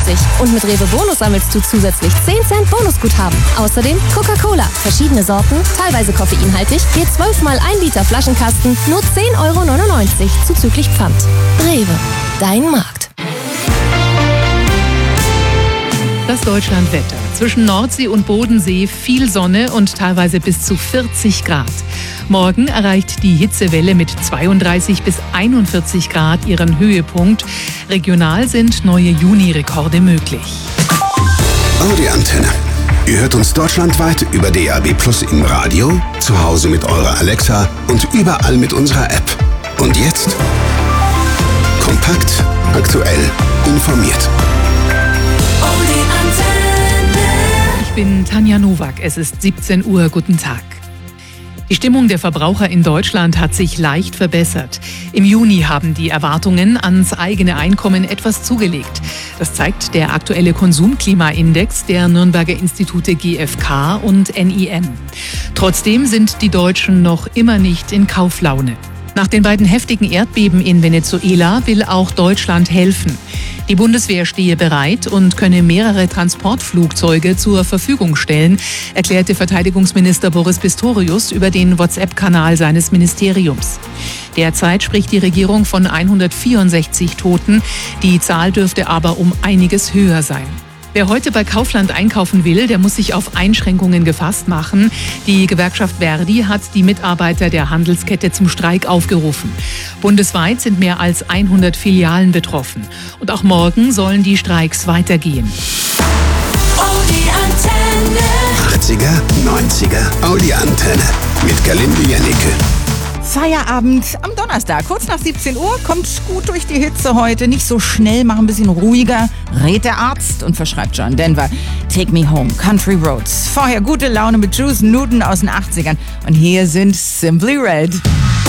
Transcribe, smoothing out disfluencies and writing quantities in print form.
Und mit Rewe Bonus sammelst du zusätzlich 10 Cent Bonusguthaben. Außerdem Coca-Cola. Verschiedene Sorten, teilweise koffeinhaltig, je 12 mal 1 Liter Flaschenkasten, nur 10,99 € zuzüglich Pfand. Rewe, dein Markt. Das Deutschlandwetter. Zwischen Nordsee und Bodensee viel Sonne und teilweise bis zu 40 Grad. Morgen erreicht die Hitzewelle mit 32 bis 41 Grad ihren Höhepunkt. Regional sind neue Juni-Rekorde möglich. Audi Antenne. Ihr hört uns deutschlandweit über DAB+ im Radio, zu Hause mit eurer Alexa und überall mit unserer App. Und jetzt kompakt, aktuell, informiert. Ich bin Tanja Nowak, es ist 17 Uhr, guten Tag. Die Stimmung der Verbraucher in Deutschland hat sich leicht verbessert. Im Juni haben die Erwartungen ans eigene Einkommen etwas zugelegt. Das zeigt der aktuelle Konsumklimaindex der Nürnberger Institute GfK und NIM. Trotzdem sind die Deutschen noch immer nicht in Kauflaune. Nach den beiden heftigen Erdbeben in Venezuela will auch Deutschland helfen. Die Bundeswehr stehe bereit und könne mehrere Transportflugzeuge zur Verfügung stellen, erklärte Verteidigungsminister Boris Pistorius über den WhatsApp-Kanal seines Ministeriums. Derzeit spricht die Regierung von 164 Toten. Die Zahl dürfte aber um einiges höher sein. Wer heute bei Kaufland einkaufen will, der muss sich auf Einschränkungen gefasst machen. Die Gewerkschaft Verdi hat die Mitarbeiter der Handelskette zum Streik aufgerufen. Bundesweit sind mehr als 100 Filialen betroffen. Und auch morgen sollen die Streiks weitergehen. Audi Antenne. 80er, 90er, Audi Antenne mit Galinde Jennecke. Feierabend am Donnerstag, kurz nach 17 Uhr, kommt gut durch die Hitze heute, nicht so schnell, mach ein bisschen ruhiger, rät der Arzt und verschreibt John Denver Take Me Home, Country Roads. Vorher gute Laune mit Juice Newton aus den 80ern und hier sind Simply Red.